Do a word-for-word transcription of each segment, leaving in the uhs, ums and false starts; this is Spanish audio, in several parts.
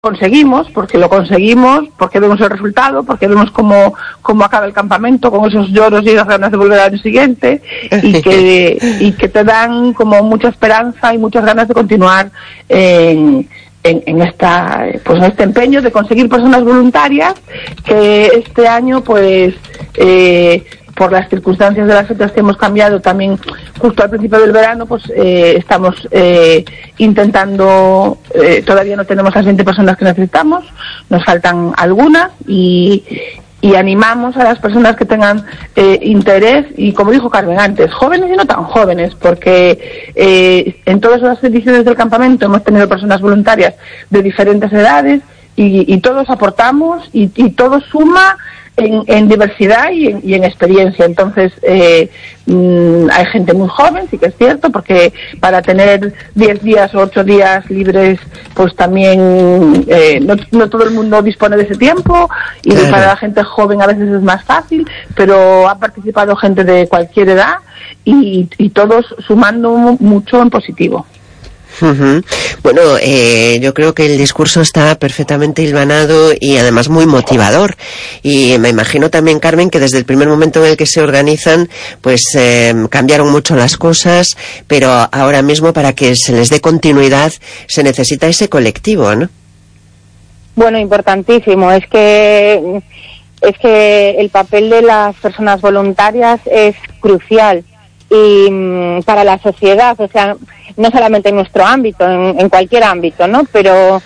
conseguimos, porque lo conseguimos, porque vemos el resultado, porque vemos cómo, cómo acaba el campamento con esos lloros y esas ganas de volver al año siguiente, y que, y que te dan como mucha esperanza y muchas ganas de continuar en, en, en esta, pues en este empeño de conseguir personas voluntarias que este año pues eh, por las circunstancias de las fechas que hemos cambiado también justo al principio del verano, pues eh, estamos eh, intentando, eh, todavía no tenemos las veinte personas que necesitamos, nos faltan algunas, y, y animamos a las personas que tengan eh, interés, y como dijo Carmen antes, jóvenes y no tan jóvenes, porque eh, en todas las ediciones del campamento hemos tenido personas voluntarias de diferentes edades, y, y todos aportamos, y, y todo suma En, en diversidad y en, y en experiencia. Entonces eh, mmm, hay gente muy joven, sí que es cierto, porque para tener diez días o ocho días libres, pues también eh, no, no todo el mundo dispone de ese tiempo, y claro, para la gente joven a veces es más fácil, pero ha participado gente de cualquier edad, y, y todos sumando mucho en positivo. Uh-huh. Bueno, eh, yo creo que el discurso está perfectamente hilvanado y además muy motivador, y me imagino también, Carmen, que desde el primer momento en el que se organizan pues eh, cambiaron mucho las cosas, pero ahora mismo para que se les dé continuidad se necesita ese colectivo, ¿no? Bueno, importantísimo, es que es que el papel de las personas voluntarias es crucial, y mmm, para la sociedad, o sea, no solamente en nuestro ámbito, en, en cualquier ámbito, ¿no? Pero,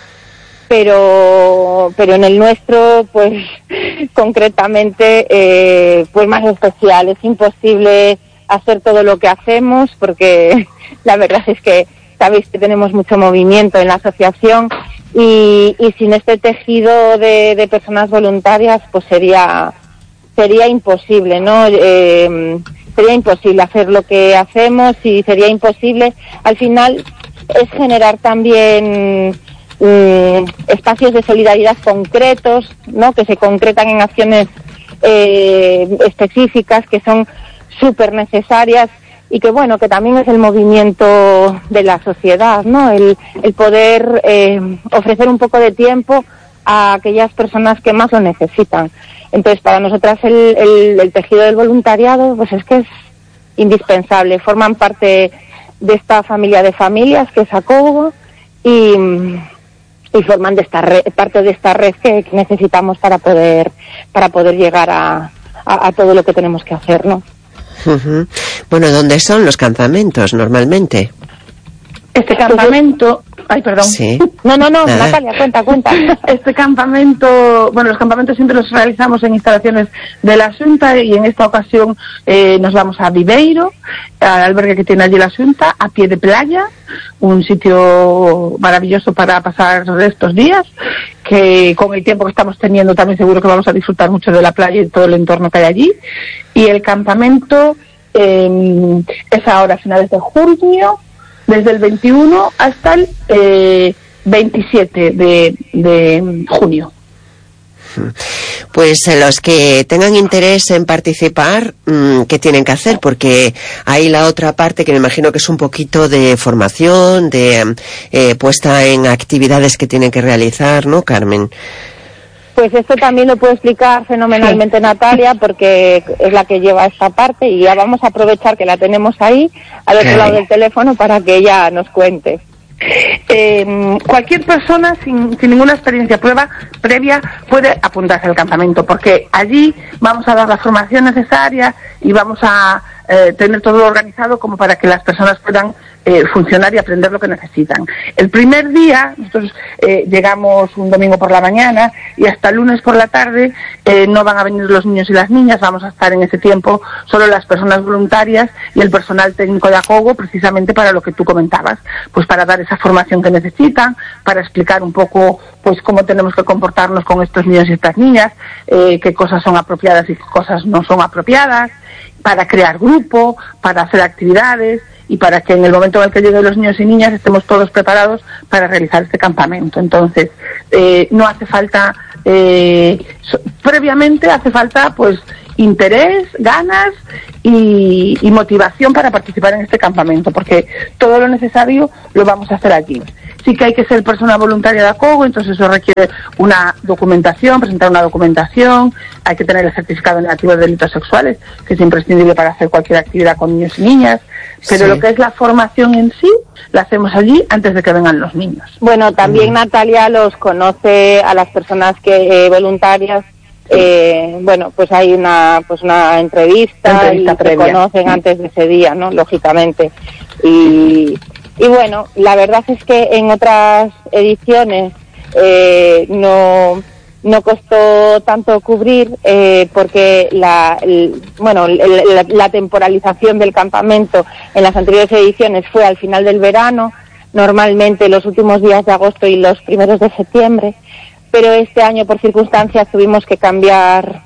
pero, pero en el nuestro, pues, concretamente, eh, pues más especial. Es imposible hacer todo lo que hacemos, porque la verdad es que sabéis que tenemos mucho movimiento en la asociación, y, y sin este tejido de, de personas voluntarias, pues sería, sería imposible, ¿no? Eh, sería imposible hacer lo que hacemos, y sería imposible, al final, es generar también um, espacios de solidaridad concretos, ¿no? Que se concretan en acciones eh, específicas que son súper necesarias, y que bueno, que también es el movimiento de la sociedad, ¿no? El, el poder eh, ofrecer un poco de tiempo a aquellas personas que más lo necesitan. Entonces, para nosotras el, el, el tejido del voluntariado, pues es que es indispensable. Forman parte de esta familia de familias que es Acogo, y, y forman de esta red, parte de esta red que, que necesitamos para poder para poder llegar a, a, a todo lo que tenemos que hacer, ¿no? Uh-huh. Bueno, ¿dónde son los campamentos normalmente? Este campamento... Ay, perdón. Sí. No, no, no, Nada. Natalia, cuenta, cuenta. Este campamento, bueno, los campamentos siempre los realizamos en instalaciones de la Xunta, y en esta ocasión eh, nos vamos a Viveiro, al albergue que tiene allí la Xunta, a pie de playa, un sitio maravilloso para pasar estos días, que con el tiempo que estamos teniendo también seguro que vamos a disfrutar mucho de la playa y todo el entorno que hay allí. Y el campamento eh, es ahora a finales de junio, desde el veintiuno hasta el eh, veintisiete de, de junio. Pues eh, los que tengan interés en participar, mmm, ¿qué tienen que hacer? Porque hay la otra parte que me imagino que es un poquito de formación, de eh, puesta en actividades que tienen que realizar, ¿no, Carmen? Pues esto también lo puede explicar fenomenalmente sí. Natalia, porque es la que lleva esta parte, y ya vamos a aprovechar que la tenemos ahí, al otro lado del teléfono, para que ella nos cuente. Eh, cualquier persona sin, sin ninguna experiencia prueba previa puede apuntarse al campamento, porque allí vamos a dar la formación necesaria y vamos a eh, tener todo organizado como para que las personas puedan eh, funcionar y aprender lo que necesitan. El primer día, nosotros eh, llegamos un domingo por la mañana, y hasta el lunes por la tarde eh, no van a venir los niños y las niñas, vamos a estar en ese tiempo solo las personas voluntarias y el personal técnico de Acogo, precisamente para lo que tú comentabas, pues para dar esa formación que necesitan, para explicar un poco pues cómo tenemos que comportarnos con estos niños y estas niñas, eh, qué cosas son apropiadas y qué cosas no son apropiadas, para crear grupo, para hacer actividades, y para que en el momento en el que lleguen los niños y niñas estemos todos preparados para realizar este campamento. Entonces, eh, no hace falta, eh, so, previamente hace falta pues interés, ganas y, y motivación para participar en este campamento, porque todo lo necesario lo vamos a hacer aquí. Sí que hay que ser persona voluntaria de Acogo, entonces eso requiere una documentación, presentar una documentación, hay que tener el certificado negativo de delitos sexuales, que es imprescindible para hacer cualquier actividad con niños y niñas, pero sí, lo que es la formación en sí, la hacemos allí antes de que vengan los niños. Bueno, también Natalia los conoce a las personas que eh, voluntarias. Eh, bueno, pues hay una pues una entrevista, entrevista y previa. Se conocen antes de ese día, ¿no? Lógicamente. Y, y bueno, la verdad es que en otras ediciones eh, no no costó tanto cubrir eh, porque la el, bueno la, la temporalización del campamento en las anteriores ediciones fue al final del verano, normalmente los últimos días de agosto y los primeros de septiembre. Pero este año, por circunstancias, tuvimos que cambiar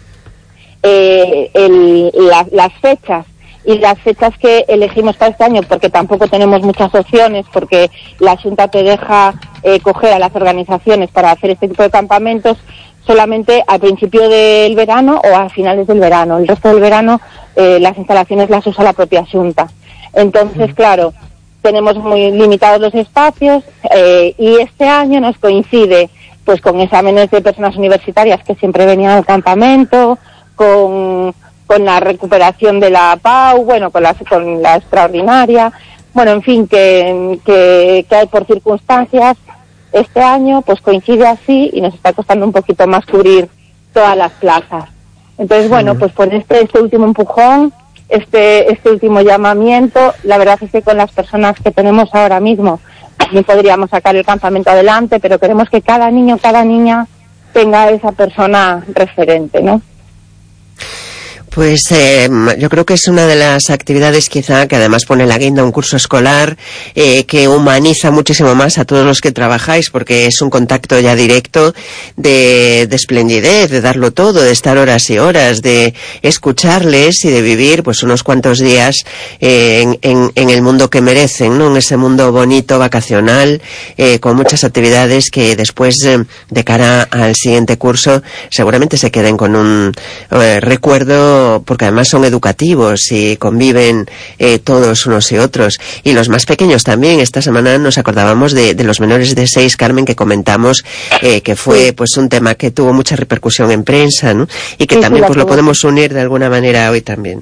eh, el, la, las fechas. Y las fechas que elegimos para este año, porque tampoco tenemos muchas opciones, porque la Junta te deja eh, coger a las organizaciones para hacer este tipo de campamentos solamente al principio del verano o a finales del verano. El resto del verano eh, las instalaciones las usa la propia Junta. Entonces, claro, tenemos muy limitados los espacios eh, y este año nos coincide pues con exámenes de personas universitarias que siempre venían al campamento, con, con la recuperación de la P A U, bueno, con la, con la extraordinaria, bueno, en fin, que, que, que hay por circunstancias, este año pues coincide así y nos está costando un poquito más cubrir todas las plazas. Entonces, bueno, pues por este, este último empujón, este, este último llamamiento, la verdad es que con las personas que tenemos ahora mismo, no podríamos sacar el campamento adelante, pero queremos que cada niño, cada niña tenga esa persona referente, ¿no? Pues eh, yo creo que es una de las actividades quizá que además pone la guinda un curso escolar eh, que humaniza muchísimo más a todos los que trabajáis, porque es un contacto ya directo de, de esplendidez, de darlo todo, de estar horas y horas, de escucharles y de vivir pues unos cuantos días eh, en, en, en el mundo que merecen, ¿no? En ese mundo bonito, vacacional, eh, con muchas actividades que después eh, de cara al siguiente curso seguramente se queden con un eh, recuerdo, porque además son educativos y conviven eh, todos unos y otros. Y los más pequeños también. Esta semana nos acordábamos de, de los menores de seis, Carmen, que comentamos eh, que fue pues un tema que tuvo mucha repercusión en prensa, ¿no? Y que sí, también sí, pues lo podemos unir de alguna manera hoy también.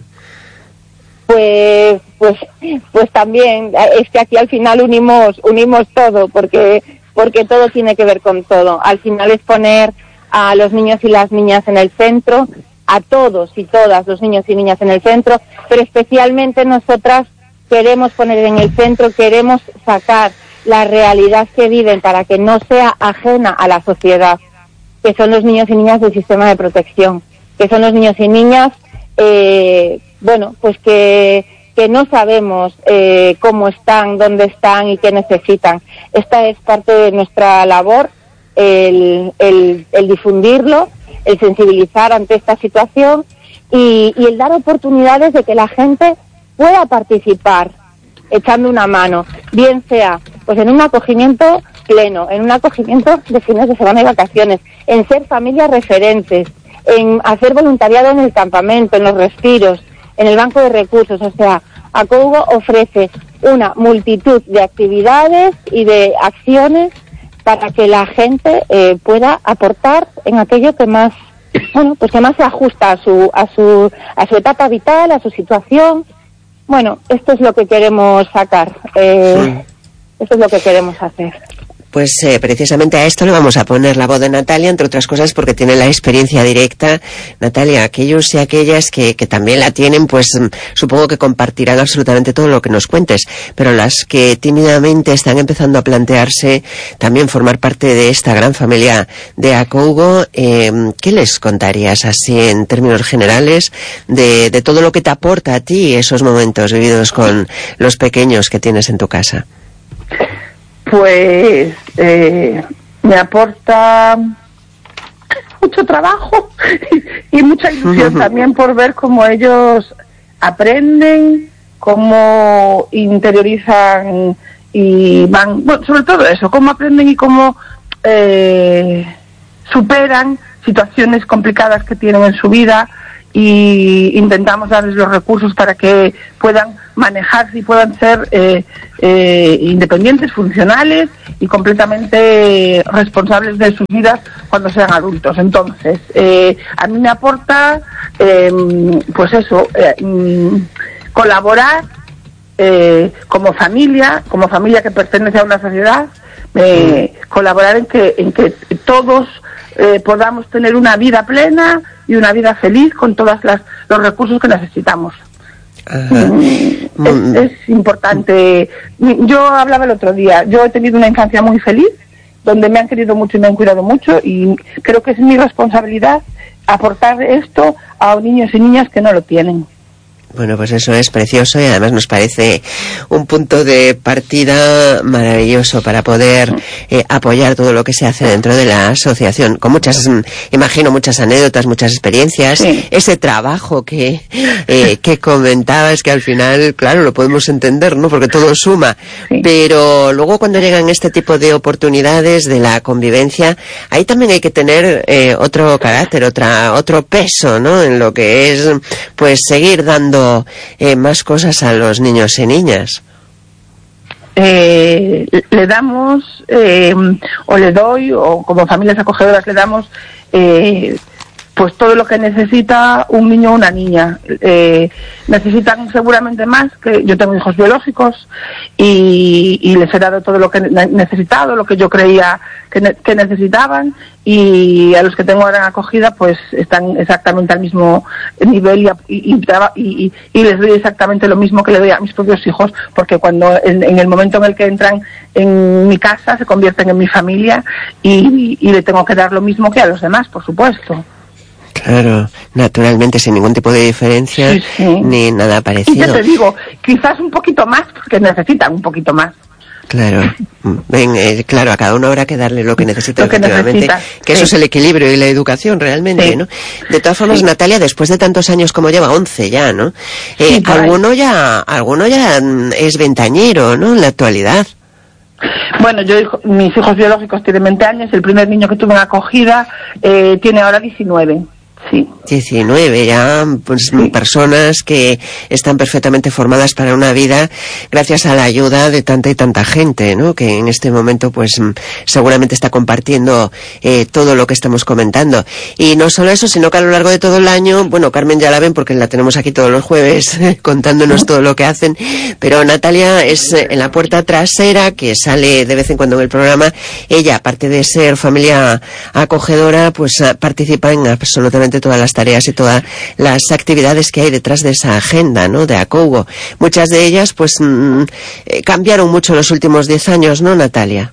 Pues, pues, pues también es que aquí al final unimos, unimos todo, porque, porque todo tiene que ver con todo. Al final es poner a los niños y las niñas en el centro, a todos y todas los niños y niñas en el centro, pero especialmente nosotras queremos poner en el centro, queremos sacar la realidad que viven para que no sea ajena a la sociedad, que son los niños y niñas del sistema de protección, que son los niños y niñas, eh, bueno, pues que, que no sabemos eh, cómo están, dónde están y qué necesitan. Esta es parte de nuestra labor, el, el, el difundirlo, el sensibilizar ante esta situación y, y el dar oportunidades de que la gente pueda participar echando una mano, bien sea pues en un acogimiento pleno, en un acogimiento de fines de semana y vacaciones, en ser familias referentes, en hacer voluntariado en el campamento, en los respiros, en el banco de recursos. O sea, Acogo ofrece una multitud de actividades y de acciones para que la gente eh, pueda aportar en aquello que más, bueno, pues que más se ajusta a su, a su, a su etapa vital, a su situación. Bueno, esto es lo que queremos sacar, eh, sí. Esto es lo que queremos hacer. Pues eh, precisamente a esto le vamos a poner la voz de Natalia, entre otras cosas porque tiene la experiencia directa. Natalia, aquellos y aquellas que, que también la tienen, pues supongo que compartirán absolutamente todo lo que nos cuentes, pero las que tímidamente están empezando a plantearse también formar parte de esta gran familia de Acogo, eh, ¿qué les contarías así en términos generales de, de todo lo que te aporta a ti esos momentos vividos con los pequeños que tienes en tu casa? Pues eh, me aporta mucho trabajo y, y mucha ilusión también por ver cómo ellos aprenden, cómo interiorizan y van, bueno, sobre todo eso, cómo aprenden y cómo eh, superan situaciones complicadas que tienen en su vida y intentamos darles los recursos para que puedan manejarse y puedan ser eh, eh, independientes, funcionales y completamente responsables de sus vidas cuando sean adultos. Entonces, eh, a mí me aporta, eh, pues eso, eh, colaborar eh, como familia, como familia que pertenece a una sociedad, eh, colaborar en que, en que todos eh, podamos tener una vida plena y una vida feliz con todos los recursos que necesitamos. Es, es importante. Yo hablaba el otro día, yo he tenido una infancia muy feliz, donde me han querido mucho y me han cuidado mucho, y creo que es mi responsabilidad aportar esto a niños y niñas que no lo tienen. Bueno, pues eso es precioso y además nos parece un punto de partida maravilloso para poder eh, apoyar todo lo que se hace dentro de la asociación, con muchas, imagino, muchas anécdotas, muchas experiencias, sí. Ese trabajo que, eh, que comentabas, que al final, claro, lo podemos entender, ¿no? Porque todo suma, sí. Pero luego cuando llegan este tipo de oportunidades de la convivencia, ahí también hay que tener eh, otro carácter, otra, otro peso, ¿no? En lo que es, pues, seguir dando Eh, más cosas a los niños y niñas. Eh, le damos eh, o le doy, o como familias acogedoras le damos eh, pues todo lo que necesita un niño o una niña. Eh, necesitan seguramente más, que yo tengo hijos biológicos y, y les he dado todo lo que he necesitado, lo que yo creía que, ne- que necesitaban, y a los que tengo ahora en acogida pues están exactamente al mismo nivel y, y, y, y, y les doy exactamente lo mismo que le doy a mis propios hijos, porque cuando en, en el momento en el que entran en mi casa se convierten en mi familia y, y, y le tengo que dar lo mismo que a los demás, por supuesto. Claro, naturalmente, sin ningún tipo de diferencia, sí, sí. Ni nada parecido. Y ya te digo, quizás un poquito más, porque necesitan un poquito más. Claro, ven, eh, claro, a cada uno habrá que darle lo que necesita, lo que necesita, que sí. Eso es el equilibrio y la educación realmente, sí. ¿No? De todas formas, sí. Natalia, después de tantos años como lleva, once ya, ¿no? Eh, sí, alguno ya, alguno ya es veintañero, ¿no? En la actualidad. Bueno, yo, mis hijos biológicos tienen veinte años, el primer niño que tuve en acogida eh, tiene ahora diecinueve. Sí. diecinueve, ya pues sí. Personas que están perfectamente formadas para una vida gracias a la ayuda de tanta y tanta gente, ¿no? Que en este momento pues seguramente está compartiendo eh, todo lo que estamos comentando. Y no solo eso, sino que a lo largo de todo el año, bueno, Carmen ya la ven porque la tenemos aquí todos los jueves contándonos todo lo que hacen, pero Natalia es en la puerta trasera, que sale de vez en cuando en el programa. Ella, aparte de ser familia acogedora, pues participa en absolutamente todas las tareas y todas las actividades que hay detrás de esa agenda, ¿no? De Acogo. Muchas de ellas, pues, mmm, eh, cambiaron mucho los últimos diez años, ¿no, Natalia?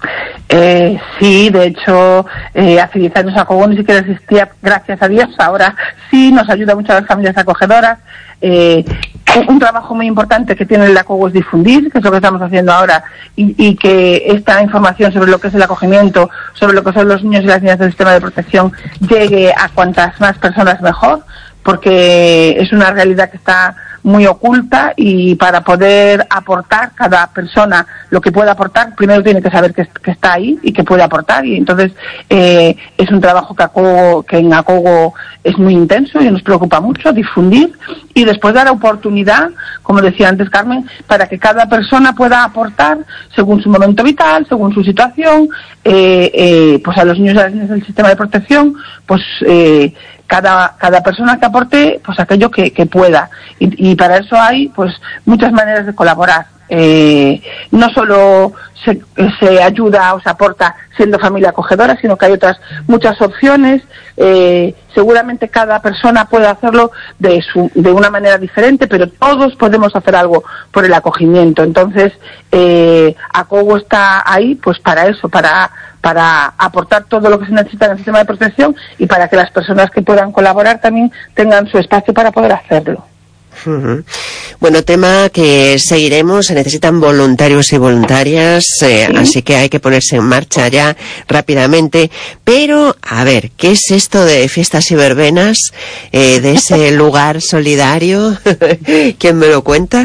Eh, sí, de hecho, eh, hace diez años Acogo ni siquiera existía, gracias a Dios. Ahora sí, nos ayuda mucho a las familias acogedoras. Eh, un, un trabajo muy importante que tiene el Acogo es difundir, que es lo que estamos haciendo ahora, y, y que esta información sobre lo que es el acogimiento, sobre lo que son los niños y las niñas del sistema de protección, llegue a cuantas más personas mejor, porque es una realidad que está muy oculta, y para poder aportar cada persona lo que pueda aportar, primero tiene que saber que, que está ahí y que puede aportar, y entonces eh, es un trabajo que, Acogo, que en Acogo es muy intenso y nos preocupa mucho difundir, y después dar oportunidad, como decía antes Carmen, para que cada persona pueda aportar según su momento vital, según su situación, eh, eh, pues a los niños y a las niñas del sistema de protección, pues eh, cada cada persona que aporte pues aquello que, que pueda, y, y para eso hay pues muchas maneras de colaborar. Eh, no solo se, se ayuda o se aporta siendo familia acogedora, sino que hay otras muchas opciones. Eh, seguramente cada persona puede hacerlo de su, de una manera diferente, pero todos podemos hacer algo por el acogimiento. Entonces eh, Acogo está ahí pues para eso, para para aportar todo lo que se necesita en el sistema de protección, y para que las personas que puedan colaborar también tengan su espacio para poder hacerlo. Uh-huh. Bueno, tema que seguiremos. Se necesitan voluntarios y voluntarias, eh, ¿sí? Así que hay que ponerse en marcha ya rápidamente. Pero, a ver, ¿qué es esto de fiestas y verbenas, eh, de ese lugar solidario? ¿Quién me lo cuenta?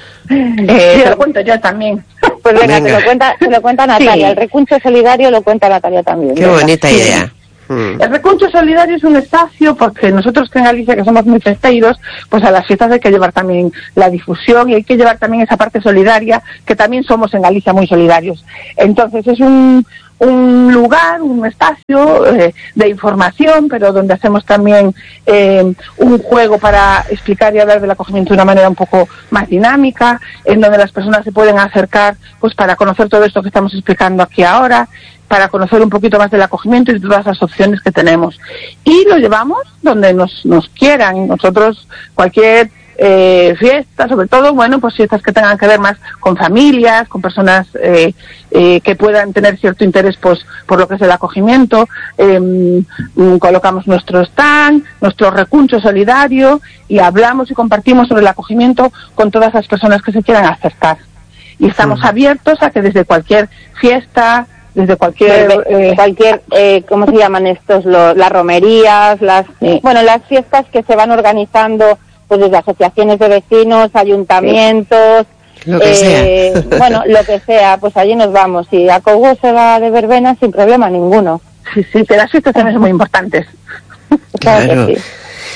Eh, te lo cuento yo también. Pues venga, venga. Te, lo cuenta, te lo cuenta Natalia. Sí. El recuncho solidario lo cuenta Natalia también. Qué venga. bonita sí. idea. Mm. El Recuncho Solidario es un espacio porque nosotros que en Galicia, que somos muy festeiros, pues a las fiestas hay que llevar también la difusión y hay que llevar también esa parte solidaria, que también somos en Galicia muy solidarios. Entonces es un, un lugar, un espacio eh, de información, pero donde hacemos también eh, un juego para explicar y hablar del acogimiento de una manera un poco más dinámica, en donde las personas se pueden acercar pues para conocer todo esto que estamos explicando aquí ahora, para conocer un poquito más del acogimiento y de todas las opciones que tenemos. Y lo llevamos donde nos, nos quieran. Nosotros, cualquier eh, fiesta, sobre todo, bueno, pues fiestas que tengan que ver más con familias, con personas eh, eh, que puedan tener cierto interés pues por lo que es el acogimiento, eh, colocamos nuestro stand, nuestro recuncho solidario y hablamos y compartimos sobre el acogimiento con todas las personas que se quieran acercar. Y estamos sí. abiertos a que desde cualquier fiesta, desde cualquier eh, cualquier eh, ¿cómo se llaman estos? Los, las romerías, las sí. bueno, las fiestas que se van organizando pues desde asociaciones de vecinos, ayuntamientos, sí. lo que eh, sea. bueno, lo que sea, pues allí nos vamos. Y a Cogo se va de verbena sin problema ninguno. Sí, sí, que las fiestas también son muy importantes. Claro, claro que sí.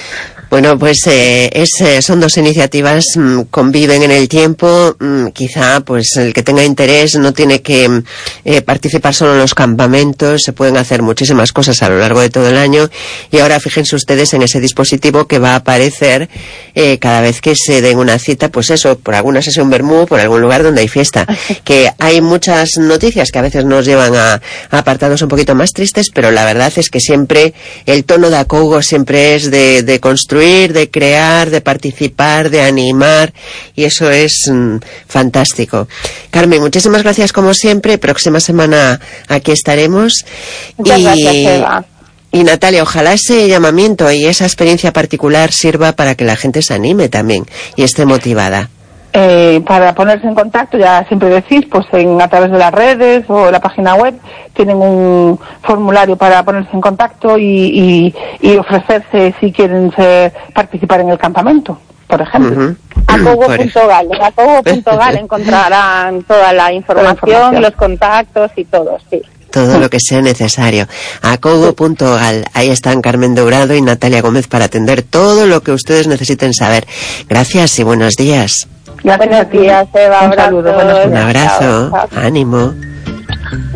Bueno, pues eh, es, eh, son dos iniciativas, mmm, conviven en el tiempo, mmm, quizá pues el que tenga interés no tiene que eh, participar solo en los campamentos, se pueden hacer muchísimas cosas a lo largo de todo el año y ahora fíjense ustedes en ese dispositivo que va a aparecer eh, cada vez que se den una cita, pues eso, por alguna sesión vermú, por algún lugar donde hay fiesta, que hay muchas noticias que a veces nos llevan a, a apartados un poquito más tristes, pero la verdad es que siempre el tono de Acougo siempre es de, de construir, de crear, de participar, de animar, y eso es mmm, fantástico. Carmen, muchísimas gracias como siempre. Próxima semana aquí estaremos. Muchas y, gracias, Eva. Y Natalia, ojalá ese llamamiento y esa experiencia particular sirva para que la gente se anime también y esté motivada. Eh, para ponerse en contacto, ya siempre decís, pues en, a través de las redes o la página web, tienen un formulario para ponerse en contacto y, y, y ofrecerse si quieren ser, participar en el campamento, por ejemplo. Uh-huh. Acogo punto gal, en acogo punto gal encontrarán toda la información, toda la información, los contactos y todo, sí. Todo lo que sea necesario. Acogo punto gal. Ahí están Carmen Dourado y Natalia Gómez para atender todo lo que ustedes necesiten saber. Gracias y buenos días. Gracias. Buenos días, Eva. Un saludo. Buenos días. Un abrazo. Chao, chao. Ánimo.